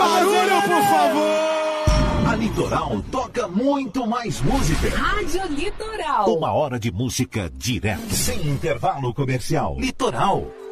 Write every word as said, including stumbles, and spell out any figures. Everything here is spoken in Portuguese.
barulho, por favor! A Litoral toca muito mais música. Rádio Litoral. Uma hora de música direto, sem intervalo comercial. Litoral.